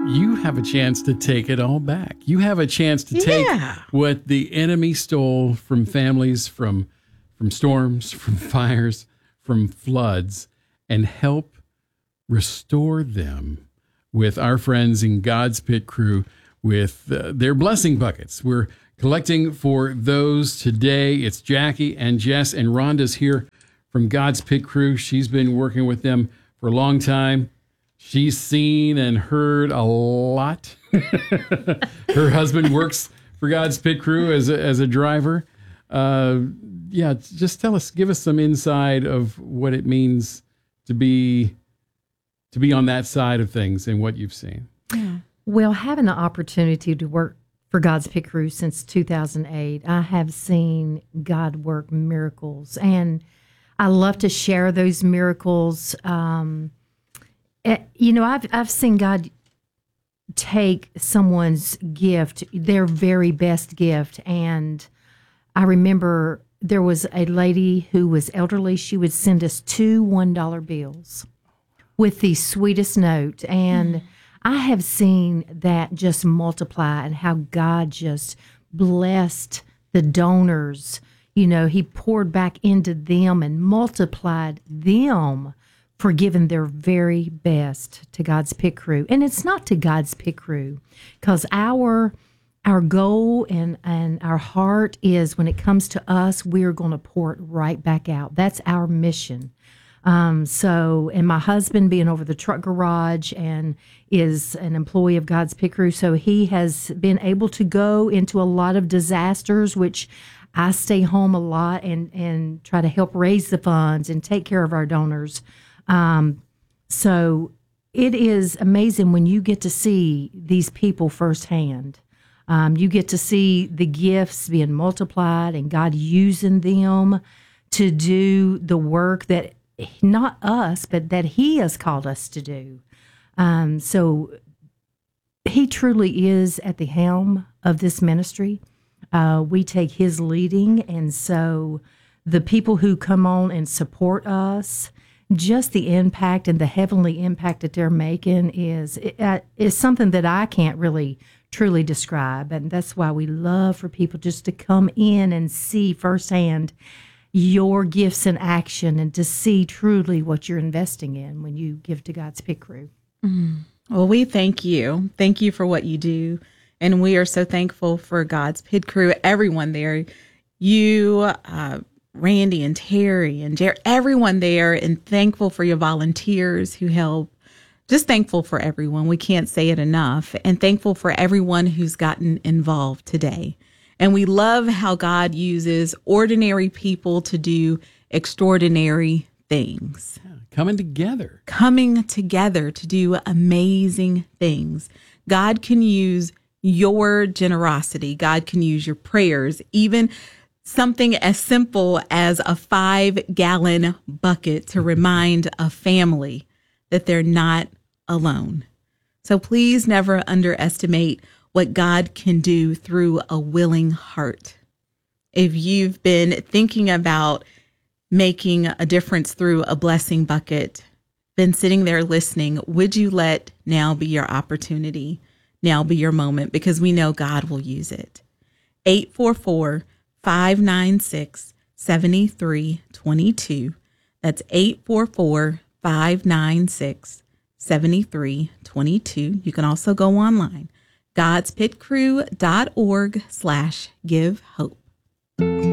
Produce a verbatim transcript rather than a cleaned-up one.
you have a chance to take it all back. You have a chance to take Yeah. what the enemy stole from families, from from storms, from fires, from floods, and help restore them with our friends in God's Pit Crew with uh, their blessing buckets. We're collecting for those today. It's Jackie and Jess, and Rhonda's here from God's Pit Crew. She's been working with them for a long time. She's seen and heard a lot. Her husband works for God's Pit Crew as a, as a driver. Uh, yeah, just tell us, give us some insight of what it means to be to be on that side of things and what you've seen. Well, having the opportunity to work for God's Pit Crew since two thousand eight, I have seen God work miracles, and I love to share those miracles. Um, you know, I've I've seen God take someone's gift, their very best gift, and I remember there was a lady who was elderly. She would send us two one dollar bills with the sweetest note, and mm. I have seen that just multiply, and how God just blessed the donors. You know, he poured back into them and multiplied them for giving their very best to God's Pit Crew. And it's not to God's Pit Crew, because our our goal and, and our heart is, when it comes to us, we're going to pour it right back out. That's our mission. Um, so, and my husband being over the truck garage and is an employee of God's Pit Crew, so he has been able to go into a lot of disasters, which I stay home a lot and, and try to help raise the funds and take care of our donors. Um, so it is amazing when you get to see these people firsthand. Um, you get to see the gifts being multiplied and God using them to do the work that not us, but that he has called us to do. Um, so he truly is at the helm of this ministry. Uh, we take his leading, and so the people who come on and support us, just the impact and the heavenly impact that they're making is uh, is something that I can't really truly describe, and that's why we love for people just to come in and see firsthand your gifts in action, and to see truly what you're investing in when you give to God's Pit Crew. Mm. Well, we thank you. Thank you for what you do. And we are so thankful for God's Pit Crew, everyone there. You, uh, Randy and Terry and Jerry, everyone there, and thankful for your volunteers who help. Just thankful for everyone. We can't say it enough. And thankful for everyone who's gotten involved today. And we love how God uses ordinary people to do extraordinary things. Yeah, coming together. Coming together to do amazing things. God can use your generosity. God can use your prayers, even something as simple as a five-gallon bucket to remind a family that they're not alone. So please never underestimate what God can do through a willing heart. If you've been thinking about making a difference through a blessing bucket, been sitting there listening, would you let now be your opportunity? Now be your moment, because we know God will use it. eight four four, five nine six, seven three two two. That's eight four four, five nine six, seven three two two. You can also go online, godspitcrew dot org slash give hope.